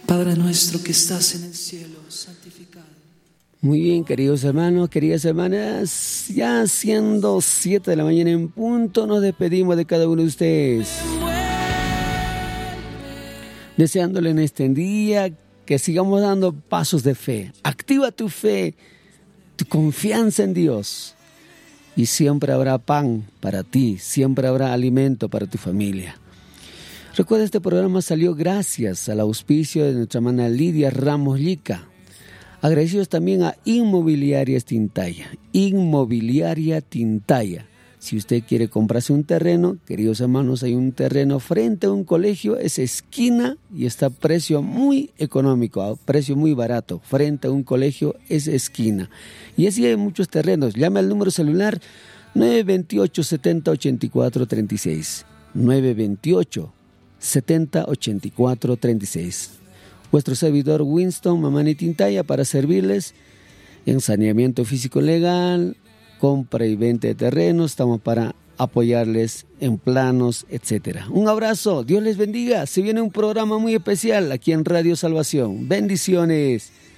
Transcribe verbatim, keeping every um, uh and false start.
Padre nuestro que estás en el cielo, santificado. Muy bien, queridos hermanos, queridas hermanas, ya siendo siete de la mañana en punto, nos despedimos de cada uno de ustedes, deseándole en este día que sigamos dando pasos de fe. Activa tu fe, tu confianza en Dios, y siempre habrá pan para ti, siempre habrá alimento para tu familia. Recuerda, este programa salió gracias al auspicio de nuestra hermana Lidia Ramos Llica. Agradecidos también a Inmobiliaria Tintaya. Inmobiliaria Tintaya. Si usted quiere comprarse un terreno, queridos hermanos, hay un terreno frente a un colegio, es esquina y está a precio muy económico, a precio muy barato. Frente a un colegio es esquina. Y así hay muchos terrenos. Llame al número celular nueve dos ocho, siete cero ocho cuatro tres seis. nueve dos ocho, siete cero ocho cuatro tres seis. Vuestro servidor Winston Mamani Tintaya para servirles en saneamiento físico legal, compra y venta de terrenos. Estamos para apoyarles en planos, etcétera. Un abrazo, Dios les bendiga. Se viene un programa muy especial aquí en Radio Salvación. Bendiciones.